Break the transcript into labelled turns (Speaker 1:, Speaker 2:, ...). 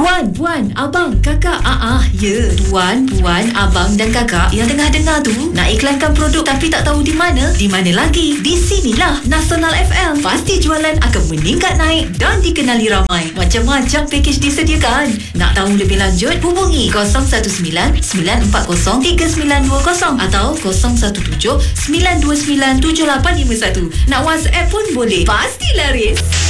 Speaker 1: Puan, abang, kakak. Ya. Tuan, puan, abang dan kakak yang tengah dengar tu nak iklankan produk tapi tak tahu di mana? Di mana lagi? Di sinilah Nasional FM. Pasti jualan akan meningkat naik dan dikenali ramai. Macam-macam pakej disediakan. Nak tahu lebih lanjut? Hubungi 019-940-3920 atau 017-929-7851. Nak WhatsApp pun boleh. Pasti laris.